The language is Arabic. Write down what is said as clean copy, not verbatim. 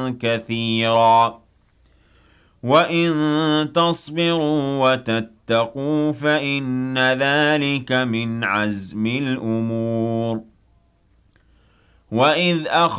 كثيرا وَإِن تَصْبِرُوا وَتَتَّقُوا فَإِنَّ ذَلِكَ مِنْ عَزْمِ الْأُمُورِ وَإِذْ